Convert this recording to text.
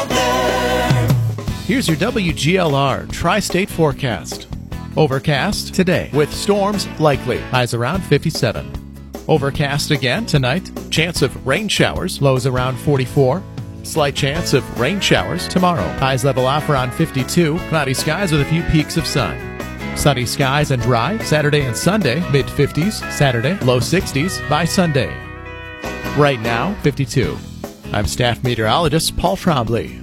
Here's your WGLR Tri-State forecast. Overcast today with storms likely. Highs around 57. Overcast again tonight. Chance of rain showers. Lows around 44. Slight chance of rain showers tomorrow. Highs level off around 52. Cloudy skies with a few peaks of sun. Sunny skies and dry Saturday and Sunday. Mid-50s Saturday. Low 60s by Sunday. Right now, 52. I'm staff meteorologist Paul Trombley.